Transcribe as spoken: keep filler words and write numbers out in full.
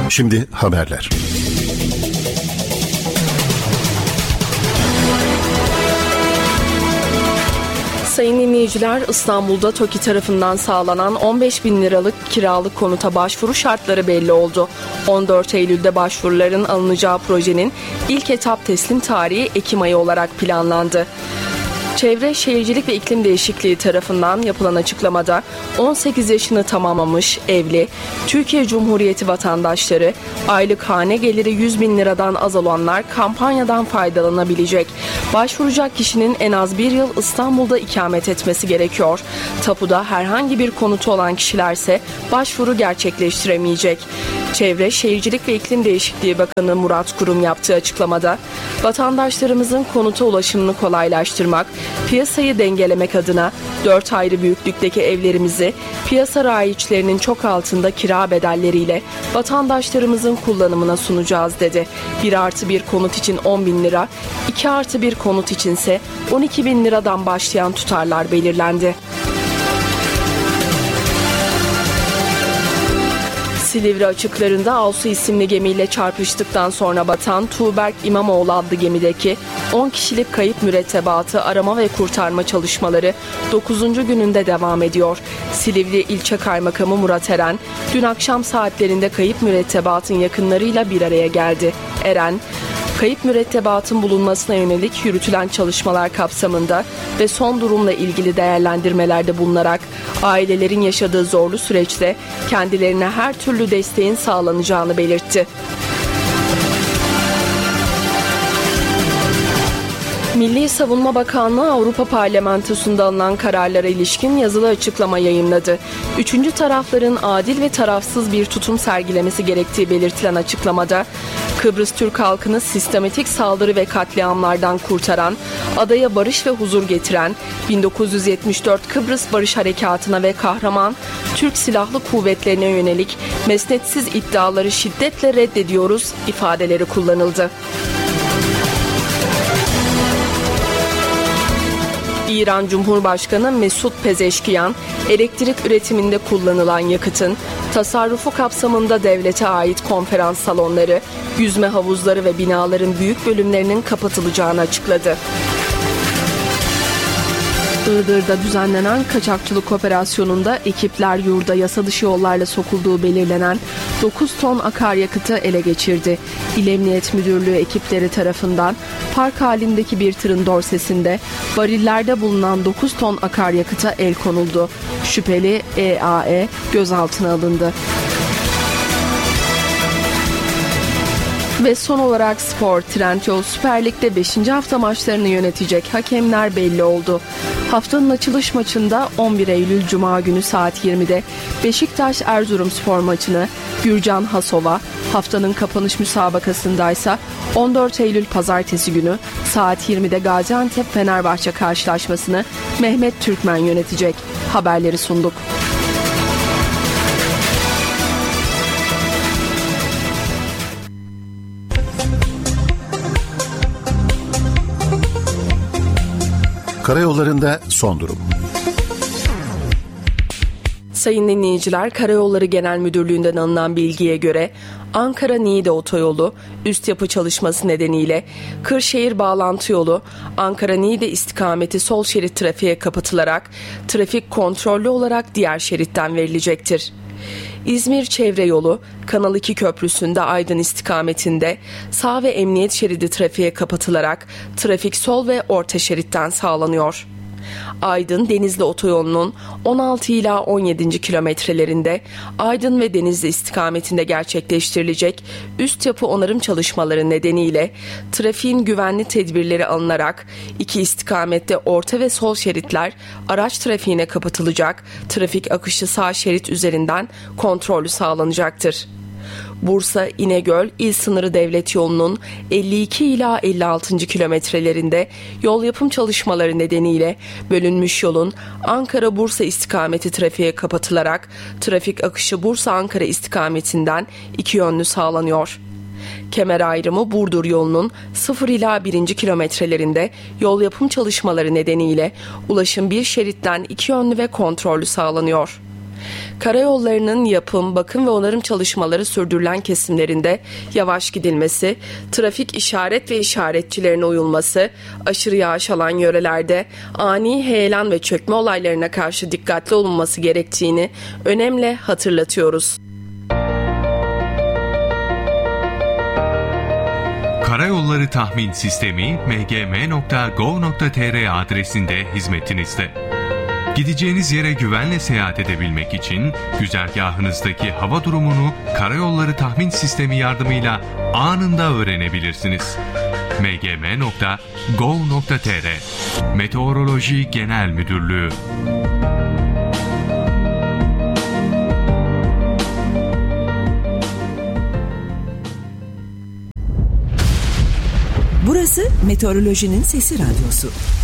Şimdi haberler. Sayın dinleyiciler, İstanbul'da TOKİ tarafından sağlanan on beş bin liralık kiralık konuta başvuru şartları belli oldu. on dört Eylül'de başvuruların alınacağı projenin ilk etap teslim tarihi Ekim ayı olarak planlandı. Çevre, Şehircilik ve İklim Değişikliği tarafından yapılan açıklamada on sekiz yaşını tamamlamış, evli, Türkiye Cumhuriyeti vatandaşları, aylık hane geliri yüz bin liradan az olanlar kampanyadan faydalanabilecek. Başvuracak kişinin en az bir yıl İstanbul'da ikamet etmesi gerekiyor. Tapuda herhangi bir konutu olan kişilerse başvuru gerçekleştiremeyecek. Çevre, Şehircilik ve İklim Değişikliği Bakanı Murat Kurum yaptığı açıklamada, vatandaşlarımızın konuta ulaşımını kolaylaştırmak, piyasayı dengelemek adına dört ayrı büyüklükteki evlerimizi piyasa raiçlerinin çok altında kira bedelleriyle vatandaşlarımızın kullanımına sunacağız dedi. bir artı bir konut için on bin lira, iki artı bir konut içinse on iki bin liradan başlayan tutarlar belirlendi. Silivri açıklarında Ağsu isimli gemiyle çarpıştıktan sonra batan Tuğberk İmamoğlu adlı gemideki on kişilik kayıp mürettebatı arama ve kurtarma çalışmaları dokuzuncu gününde devam ediyor. Silivri İlçe Kaymakamı Murat Eren, dün akşam saatlerinde kayıp mürettebatın yakınlarıyla bir araya geldi. Eren, kayıp mürettebatın bulunmasına yönelik yürütülen çalışmalar kapsamında ve son durumla ilgili değerlendirmelerde bulunarak ailelerin yaşadığı zorlu süreçte kendilerine her türlü desteğin sağlanacağını belirtti. Milli Savunma Bakanlığı Avrupa Parlamentosu'nda alınan kararlara ilişkin yazılı açıklama yayımladı. Üçüncü tarafların adil ve tarafsız bir tutum sergilemesi gerektiği belirtilen açıklamada, Kıbrıs Türk halkını sistematik saldırı ve katliamlardan kurtaran, adaya barış ve huzur getiren, bin dokuz yüz yetmiş dört Kıbrıs Barış Harekatı'na ve kahraman Türk Silahlı Kuvvetlerine yönelik mesnetsiz iddiaları şiddetle reddediyoruz ifadeleri kullanıldı. İran Cumhurbaşkanı Mesut Pezeşkiyan, elektrik üretiminde kullanılan yakıtın tasarrufu kapsamında devlete ait konferans salonları, yüzme havuzları ve binaların büyük bölümlerinin kapatılacağını açıkladı. Iğdır'da düzenlenen kaçakçılık operasyonunda ekipler yurda yasa dışı yollarla sokulduğu belirlenen dokuz ton akaryakıtı ele geçirdi. İl Emniyet Müdürlüğü ekipleri tarafından park halindeki bir tırın dorsesinde varillerde bulunan dokuz ton akaryakıta el konuldu. Şüpheli E A E gözaltına alındı. Ve son olarak spor, Trendyol Süper Lig'de beşinci hafta maçlarını yönetecek hakemler belli oldu. Haftanın açılış maçında on bir Eylül Cuma günü saat yirmide Beşiktaş Erzurumspor maçını Gürcan Hasova, haftanın kapanış müsabakasındaysa on dört Eylül Pazartesi günü saat yirmide Gaziantep Fenerbahçe karşılaşmasını Mehmet Türkmen yönetecek. Haberleri sunduk. Karayollarında son durum. Sayın dinleyiciler, Karayolları Genel Müdürlüğü'nden alınan bilgiye göre Ankara-Niğde otoyolu üst yapı çalışması nedeniyle Kırşehir bağlantı yolu Ankara-Niğde istikameti sol şerit trafiğe kapatılarak trafik kontrollü olarak diğer şeritten verilecektir. İzmir Çevre Yolu Kanal iki Köprüsü'nde Aydın istikametinde sağ ve emniyet şeridi trafiğe kapatılarak trafik sol ve orta şeritten sağlanıyor. Aydın Denizli otoyolunun on altı ila on yedinci kilometrelerinde Aydın ve Denizli istikametinde gerçekleştirilecek üst yapı onarım çalışmaları nedeniyle trafiğin güvenli tedbirleri alınarak iki istikamette orta ve sol şeritler araç trafiğine kapatılacak, trafik akışı sağ şerit üzerinden kontrollü sağlanacaktır. Bursa İnegöl İl Sınırı Devlet Yolu'nun elli iki ila elli altıncı kilometrelerinde yol yapım çalışmaları nedeniyle bölünmüş yolun Ankara-Bursa istikameti trafiğe kapatılarak trafik akışı Bursa-Ankara istikametinden iki yönlü sağlanıyor. Kemer ayrımı Burdur yolunun sıfır ila birinci kilometrelerinde yol yapım çalışmaları nedeniyle ulaşım bir şeritten iki yönlü ve kontrollü sağlanıyor. karayollarının yapım, bakım ve onarım çalışmaları sürdürülen kesimlerinde yavaş gidilmesi, trafik işaret ve işaretçilerine uyulması, aşırı yağış alan yörelerde ani heyelan ve çökme olaylarına karşı dikkatli olunması gerektiğini önemli hatırlatıyoruz. Karayolları Tahmin Sistemi m g m nokta gov nokta t r adresinde hizmetinizde. Gideceğiniz yere güvenle seyahat edebilmek için güzergahınızdaki hava durumunu Karayolları Tahmin Sistemi yardımıyla anında öğrenebilirsiniz. m g m nokta gov nokta t r Meteoroloji Genel Müdürlüğü. Burası Meteorolojinin Sesi Radyosu.